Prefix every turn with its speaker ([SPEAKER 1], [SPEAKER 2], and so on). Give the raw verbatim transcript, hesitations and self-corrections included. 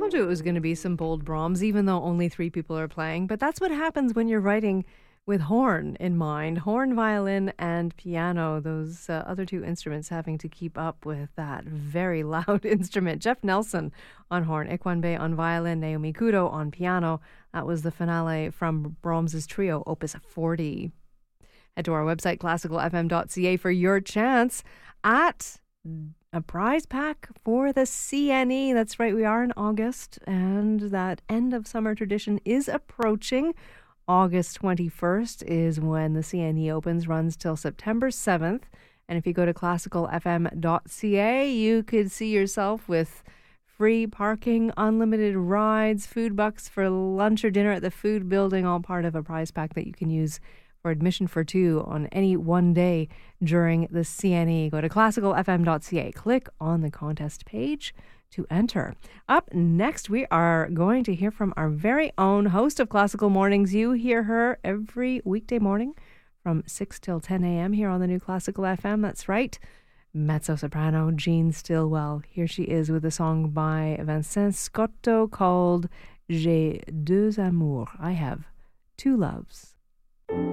[SPEAKER 1] told you it was going to be some bold Brahms, even though only three people are playing. But that's what happens when you're writing with horn in mind. Horn, violin, and piano, those uh, other two instruments having to keep up with that very loud instrument. Jeff Nelson on horn, Ikwanbe on violin, Naomi Kudo on piano. That was the finale from Brahms's trio, Opus forty. Head to our website, classical f m dot c a, for your chance at a prize pack for the C N E. That's right, we are in August, and that end of summer tradition is approaching. August twenty-first is when the C N E opens, runs till September seventh. And if you go to classical f m dot c a, you could see yourself with free parking, unlimited rides, food bucks for lunch or dinner at the food building, all part of a prize pack that you can use for admission for two on any one day during the C N E. Go to classical f m dot c a. Click on the contest page to enter. Up next, we are going to hear from our very own host of Classical Mornings. You hear her every weekday morning from six till ten a.m. here on the new Classical F M. That's right, mezzo-soprano Jean Stillwell. Here she is with a song by Vincent Scotto called J'ai deux amours. I have two loves.